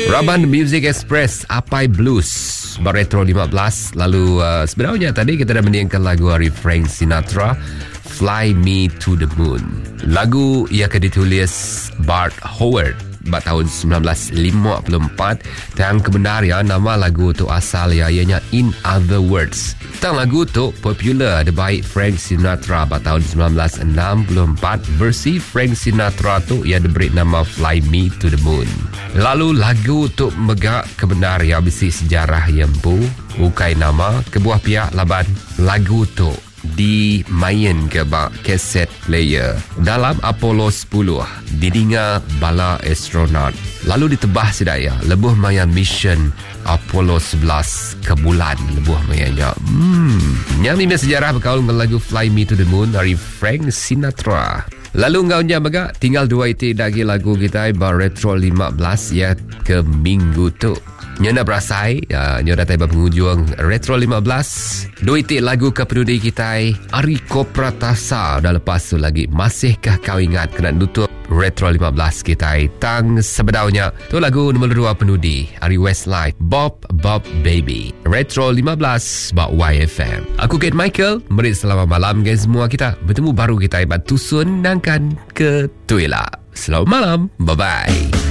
Raban Music Express Apai Blues Retro 15. Lalu sebenarnya tadi kita dah mendengarkan lagu dari Frank Sinatra, Fly Me to the Moon. Lagu yang ditulis Bart Howard pada tahun 1954. Dan kebenaran nama lagu tu asal ianya In Other Words. Tang lagu tu popular baik Frank Sinatra pada tahun 1964. Versi Frank Sinatra tu ia diberi nama Fly Me to the Moon. Lalu lagu tu megak kebenaran bisi sejarah yang bukai nama kebuah pihak laban lagu tu dimain ke bak kaset player dalam Apollo 10 didinga bala astronaut lalu ditebah sedaya lebuh maya mission Apollo 11 ke bulan lebuh mayanya nyami sejarah berkaul dengan lagu Fly Me to the Moon dari Frank Sinatra. Lalu ngau nya baga tinggal 2 itik lagi lagu kita bar Retro 15 ya ke minggu tu. Nya nak berasai, nya dah tiba penghujung Retro 15. 2 itik lagu ke penudi kita Ariko Pratasa dah lepas tu lagi. Masihkah kau ingat kena nutup Retro 15 kita tang sebedaunya tu lagu nombor 2 penudi Ari Westlife Bob Baby Retro 15 bak YFM. Aku Kate Michael, beri selamat malam guys semua kita. Bertemu baru kita batu sun nangkan ke Tuila. Selamat malam, bye bye.